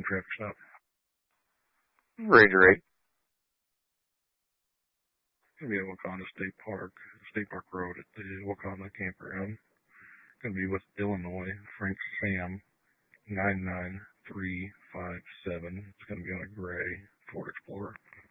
traffic stop. Ranger 8. Gonna be at Wakanda State Park Road at the Wakanda campground. Gonna be with Illinois, Frank Sam, 99357. It's gonna be on a gray Ford Explorer.